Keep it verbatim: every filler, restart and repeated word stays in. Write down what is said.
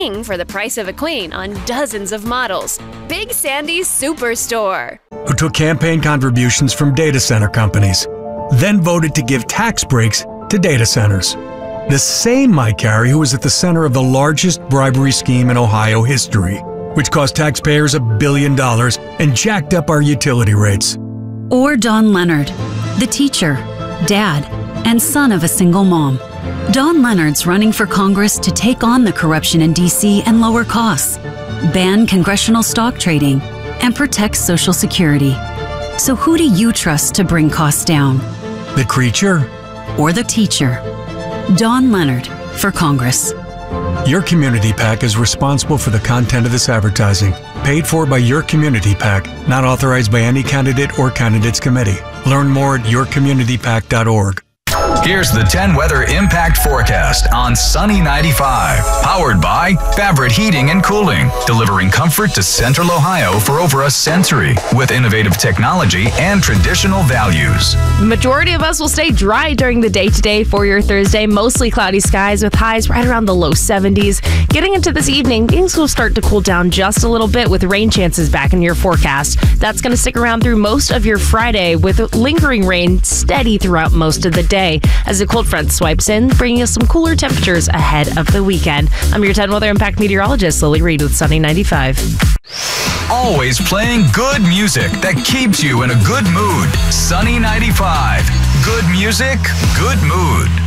for the price of a queen on dozens of models. Big Sandy's Superstore. Who took campaign contributions from data center companies, then voted to give tax breaks to data centers. The same Mike Carey who was at the center of the largest bribery scheme in Ohio history, which cost taxpayers a billion dollars and jacked up our utility rates. Or Don Leonard, the teacher, dad, and son of a single mom. Don Leonard's running for Congress to take on the corruption in D C and lower costs, ban congressional stock trading, and protect Social Security. So who do you trust to bring costs down? The creature? Or the teacher? Don Leonard for Congress. Your Community PAC is responsible for the content of this advertising. Paid for by Your Community PAC, not authorized by any candidate or candidates committee. Learn more at your community pac dot org. Here's the ten weather impact forecast on Sunny ninety-five. Powered by Favorite Heating and Cooling, delivering comfort to Central Ohio for over a century with innovative technology and traditional values. The majority of us will stay dry during the day today for your Thursday. Mostly cloudy skies with highs right around the low seventies. Getting into this evening, things will start to cool down just a little bit with rain chances back in your forecast. That's going to stick around through most of your Friday with lingering rain steady throughout most of the day as the cold front swipes in, bringing us some cooler temperatures ahead of the weekend. I'm your ten Weather Impact meteorologist, Lily Reed with Sunny ninety-five. Always playing good music that keeps you in a good mood. Sunny ninety-five. Good music, good mood.